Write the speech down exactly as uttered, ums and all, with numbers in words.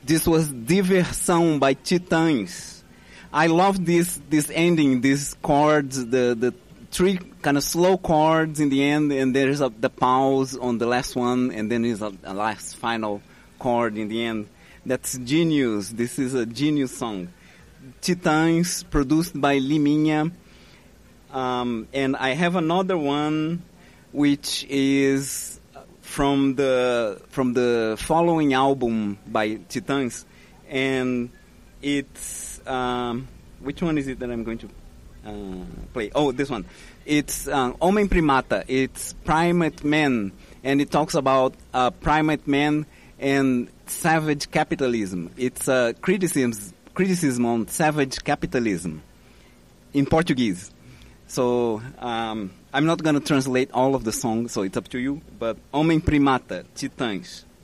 This was Diversão by Titãs. I love this this ending, these chords, the the three kind of slow chords in the end, and there's a, the pause on the last one, and then there's a, a last final chord in the end. That's genius. This is a genius song. Titãs, produced by Liminha. Um, and I have another one, which is from the from the following album by Titãs, and it's um, which one is it that I'm going to uh, play? Oh, this one. It's uh, Homem Primata. It's Primate Man, and it talks about uh, primate man and savage capitalism. It's a criticism criticism on savage capitalism in Portuguese. So um, I'm not going to translate all of the song, so it's up to you. But Homem Primata, Titãs.